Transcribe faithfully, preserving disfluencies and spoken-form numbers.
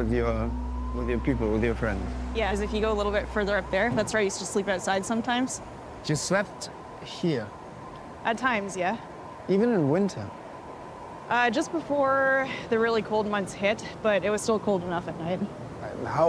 with your, with your people, with your friends? Yeah, as if you go a little bit further up there, that's where I used to sleep outside sometimes. You slept here, At times, yeah. even in winter? Uh, just before the really cold months hit, but it was still cold enough at night. How